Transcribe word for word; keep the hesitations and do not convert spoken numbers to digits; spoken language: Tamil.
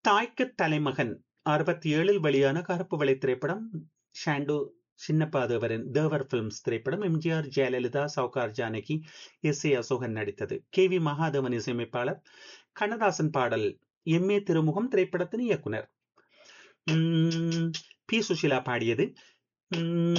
தாய்க்கு தலைமகன் அறுபத்தி ஏழில் வெளியான கருப்பு வெள்ளை திரைப்படம். ஷாண்டோ சின்னப்பா தேவரின் தேவர் பிலிம்ஸ் திரைப்படம். எம்ஜிஆர், ஜெயலலிதா, சவுகார் ஜானகி, எஸ் ஏ அசோகன் நடித்தது. கே வி மகாதேவன் இசையமைப்பாளர். கண்ணதாசன் பாடல். எம் ஏ திருமுகம் திரைப்படத்தின் இயக்குனர். உம், பி சுஷிலா பாடியது. உம்